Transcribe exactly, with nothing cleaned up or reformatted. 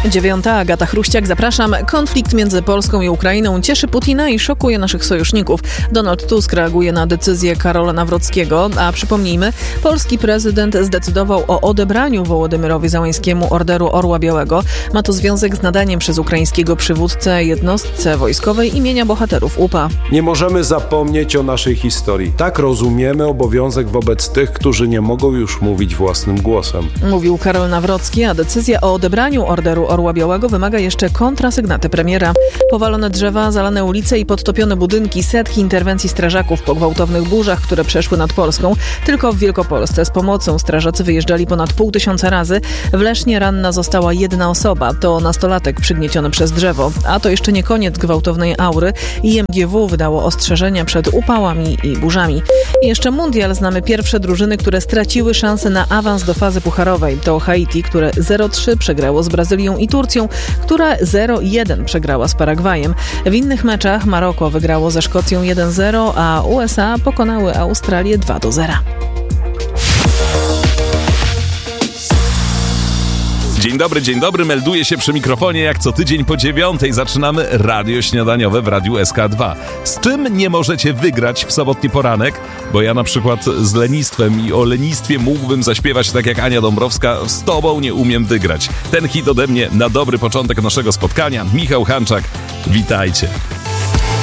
Dziewiąta, Agata Chruściak, zapraszam. Konflikt między Polską i Ukrainą cieszy Putina i szokuje naszych sojuszników. Donald Tusk reaguje na decyzję Karola Nawrockiego, a przypomnijmy, polski prezydent zdecydował o odebraniu Wołodymyrowi Zełańskiemu Orderu Orła Białego. Ma to związek z nadaniem przez ukraińskiego przywódcę jednostce wojskowej imienia bohaterów U P A. Nie możemy zapomnieć o naszej historii. Tak rozumiemy obowiązek wobec tych, którzy nie mogą już mówić własnym głosem. Mówił Karol Nawrocki, a decyzja o odebraniu Orderu Orła Białego wymaga jeszcze kontrasygnaty premiera. Powalone drzewa, zalane ulice i podtopione budynki, setki interwencji strażaków po gwałtownych burzach, które przeszły nad Polską. Tylko w Wielkopolsce z pomocą strażacy wyjeżdżali ponad pół tysiąca razy. W Lesznie ranna została jedna osoba. To nastolatek przygnieciony przez drzewo. A to jeszcze nie koniec gwałtownej aury. I M G W wydało ostrzeżenia przed upałami i burzami. I jeszcze mundial. Znamy pierwsze drużyny, które straciły szansę na awans do fazy pucharowej. To Haiti, które zero trzy przegrało z Brazylią i Turcją, która zero jeden przegrała z Paragwajem. W innych meczach Maroko wygrało ze Szkocją jeden zero, a U S A pokonały Australię dwa do zera. Dzień dobry, dzień dobry, melduję się przy mikrofonie jak co tydzień po dziewiątej. Zaczynamy radio śniadaniowe w Radiu S K dwa. Z czym nie możecie wygrać w sobotni poranek? Bo ja na przykład z lenistwem i o lenistwie mógłbym zaśpiewać tak jak Ania Dąbrowska. Z tobą nie umiem wygrać. Ten hit ode mnie na dobry początek naszego spotkania. Michał Hanczak, witajcie.